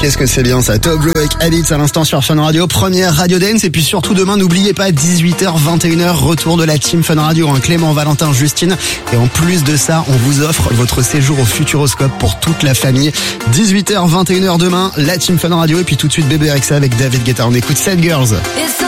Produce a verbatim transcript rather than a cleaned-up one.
Qu'est-ce que c'est bien ça, Top Blue avec Habits à l'instant sur Fun Radio, première Radio Dance. Et puis surtout demain, n'oubliez pas, dix-huit heures, vingt et une heures, retour de la Team Fun Radio, hein, Clément, Valentin, Justine. Et en plus de ça, on vous offre votre séjour au Futuroscope pour toute la famille. dix-huit heures, vingt et une heures demain, la Team Fun Radio. Et puis tout de suite, Bébé Rexha avec David Guetta. On écoute Sad Girls.